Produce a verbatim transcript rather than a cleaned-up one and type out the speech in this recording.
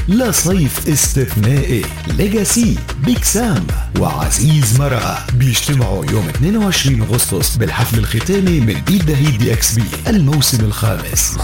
لصيف استثنائي. ليجاسي، بيك سام وعزيز مرقة بيجتمعوا يوم اثنين وعشرين أغسطس بالحفل الختامي من إيد دهيد دي اكس بي الموسم الخامس.